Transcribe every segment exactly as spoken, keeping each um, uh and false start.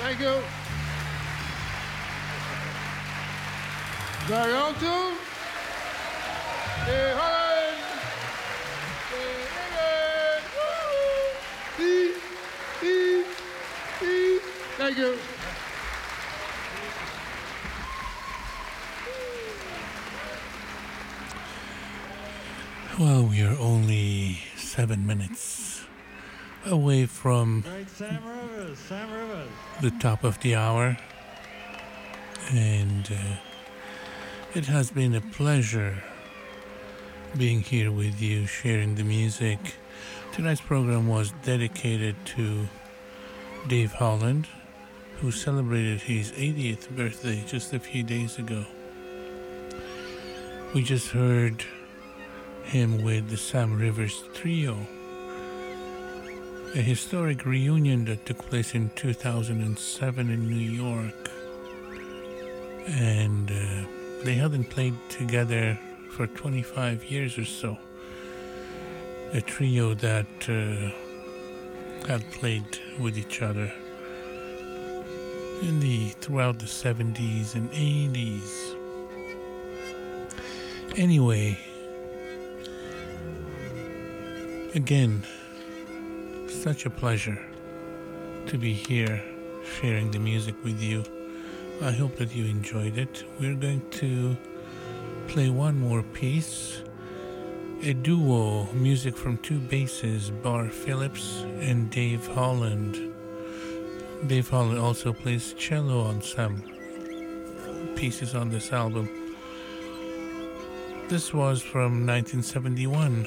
Thank you. Drag on to. Hey, Holland. Hey, David. Woo! Peace, peace, peace. Thank you. Well, we are only seven minutes away from Great Sam Rivers, Sam Rivers. the top of the hour, and uh, it has been a pleasure being here with you, sharing the music. Tonight's program was dedicated to Dave Holland, who celebrated his eightieth birthday just a few days ago. We just heard him with the Sam Rivers Trio, a historic reunion that took place in two thousand seven in New York, and uh, they hadn't played together for twenty-five years or so. A trio that uh, had played with each other in the throughout the seventies and eighties. Anyway, again, such a pleasure to be here sharing the music with you. I hope that you enjoyed it. We're going to play one more piece, a duo, music from two basses, Bar Phillips and Dave Holland. Dave Holland also plays cello on some pieces on this album. This was from nineteen seventy-one.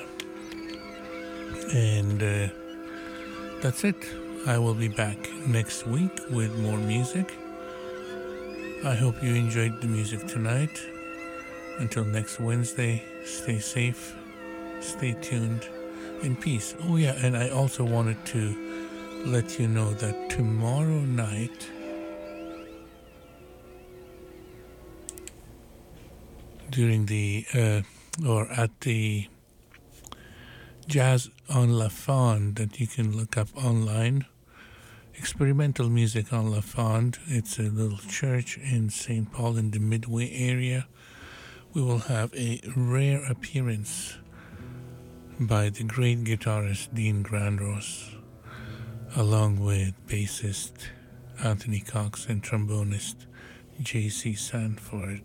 And uh, that's it. I will be back next week with more music. I hope you enjoyed the music tonight. Until next Wednesday, stay safe, stay tuned, and peace. Oh yeah, and I also wanted to let you know that tomorrow night, during the, uh, or at the Jazz on La Fonde that you can look up online. Experimental music on La Fonde. It's a little church in Saint Paul in the Midway area. We will have a rare appearance by the great guitarist Dean Grandros, along with bassist Anthony Cox and trombonist J C Sanford.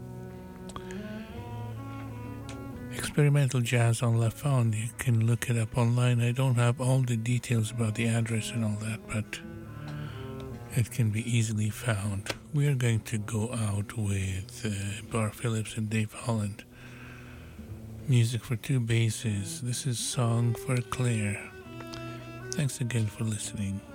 Experimental Jazz on La Fonde. You can look it up online. I don't have all the details about the address and all that, but it can be easily found. We are going to go out with uh, Bar Phillips and Dave Holland. Music for two basses. This is Song for Claire. Thanks again for listening.